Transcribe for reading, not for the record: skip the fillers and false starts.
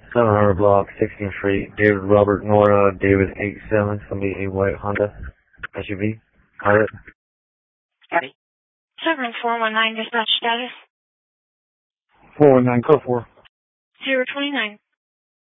700 block, 16th Street, David Robert Nora, David 87, it's going to be a white Honda SUV. Pilot. Copy. 7419 dispatch status. 419, code 4. 029.